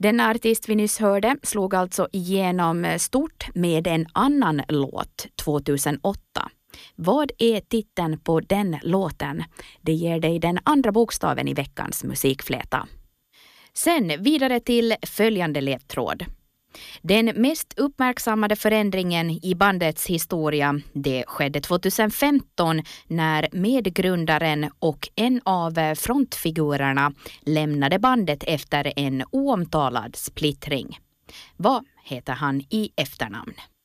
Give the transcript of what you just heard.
Den artist vi nyss hörde slog alltså igenom stort med en annan låt 2008. Vad är titeln på den låten? Det ger dig den andra bokstaven i veckans musikfläta. Sen vidare till följande ledtråd. Den mest uppmärksammade förändringen i bandets historia, det skedde 2015 när medgrundaren och en av frontfigurerna lämnade bandet efter en oomtalad splittring. Vad heter han i efternamn?